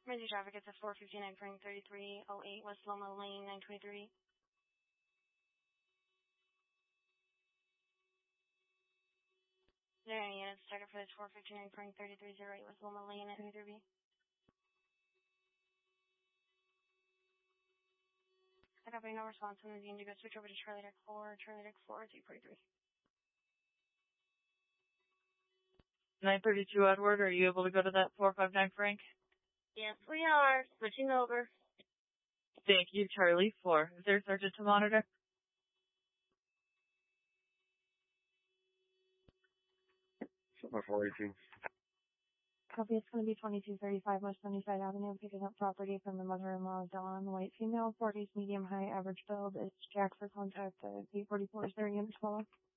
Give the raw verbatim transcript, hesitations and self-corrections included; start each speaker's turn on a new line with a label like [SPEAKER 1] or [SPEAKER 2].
[SPEAKER 1] Emergency traffic, it's a four fifty-nine point three three oh eight West Loma Lane, nine twenty-three. Is there any units started for this four fifty-nine point three three oh eight West Loma Lane, nine twenty-three? I copy, no response from the Indigo. Switch over to Charlie Deck four, Charlie Deck four, three forty-three.
[SPEAKER 2] nine thirty-two Edward, are you able to go to that four five nine Frank?
[SPEAKER 1] Yes, we are. Switching over.
[SPEAKER 2] Thank you, Charlie four. Is there Sergeant to monitor?
[SPEAKER 3] four eighteen.
[SPEAKER 4] Copy, it's going to be twenty-two thirty-five West Sunnyside Avenue, picking up property from the mother-in-law, Dawn, white female, forties, medium, high, average build. It's Jack for contact at eight forty-four. Is there a unit to follow?